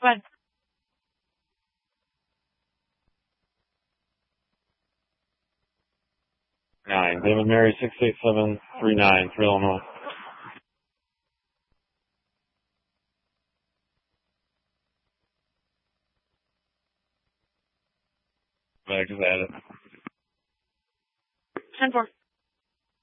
ahead. Nine. David Mary 68739 for Illinois. Back is added. 10-4.